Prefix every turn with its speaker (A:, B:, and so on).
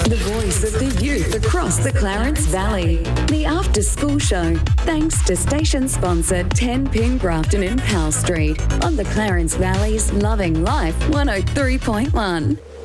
A: The voice of the youth across the Clarence Valley. The After School Show, thanks to station sponsor 10 Pin Grafton in Powell Street on the Clarence Valley's Loving Life 103.1.